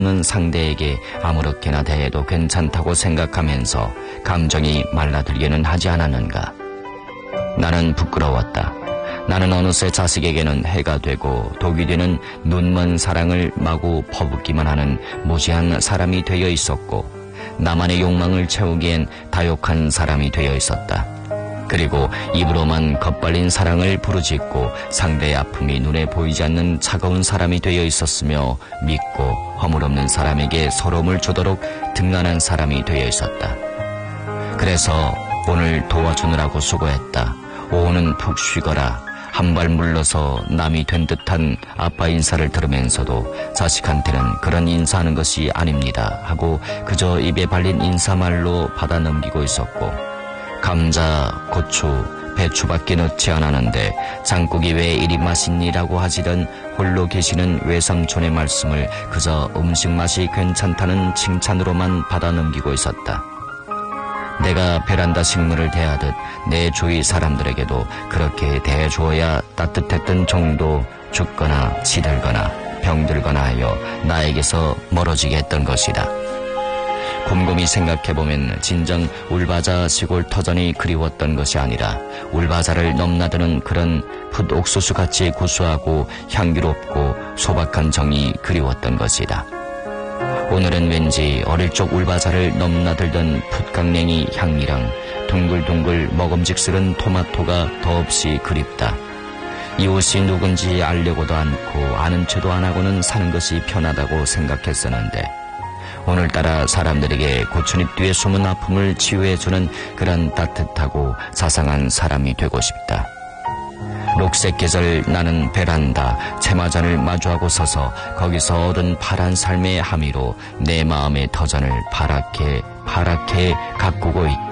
는 상대에게 아무렇게나 대해도 괜찮다고 생각하면서 감정이 말라들기는 하지 않았는가. 나는 부끄러웠다. 나는 어느새 자식에게는 해가 되고 독이 되는 눈먼 사랑을 마구 퍼붓기만 하는 무지한 사람이 되어 있었고, 나만의 욕망을 채우기엔 다욕한 사람이 되어 있었다. 그리고 입으로만 겉발린 사랑을 부르짖고 상대의 아픔이 눈에 보이지 않는 차가운 사람이 되어 있었으며, 믿고 허물없는 사람에게 서러움을 주도록 등한한 사람이 되어 있었다. 그래서 오늘 도와주느라고 수고했다. 오후는 푹 쉬거라. 한 발 물러서 남이 된 듯한 아빠 인사를 들으면서도 자식한테는 그런 인사하는 것이 아닙니다 하고 그저 입에 발린 인사말로 받아 넘기고 있었고, 감자, 고추, 배추밖에 넣지 않았는데 장국이 왜 이리 맛있니라고 하시던 홀로 계시는 외삼촌의 말씀을 그저 음식 맛이 괜찮다는 칭찬으로만 받아 넘기고 있었다. 내가 베란다 식물을 대하듯 내 주위 사람들에게도 그렇게 대해주어야 따뜻했던 정도, 죽거나 시들거나 병들거나 하여 나에게서 멀어지게 했던 것이다. 곰곰이 생각해보면 진정 울바자 시골 터전이 그리웠던 것이 아니라 울바자를 넘나드는 그런 풋옥수수같이 구수하고 향기롭고 소박한 정이 그리웠던 것이다. 오늘은 왠지 어릴 적 울바자를 넘나들던 풋강냉이 향이랑 둥글둥글 먹음직스런 토마토가 더없이 그립다. 이웃이 누군지 알려고도 않고 아는 체도 안 하고는 사는 것이 편하다고 생각했었는데, 오늘따라 사람들에게 고추잎 뒤에 숨은 아픔을 치유해주는 그런 따뜻하고 자상한 사람이 되고 싶다. 녹색 계절 나는 베란다 채마잔을 마주하고 서서 거기서 얻은 파란 삶의 함의로 내 마음의 터전을 파랗게 가꾸고 있다.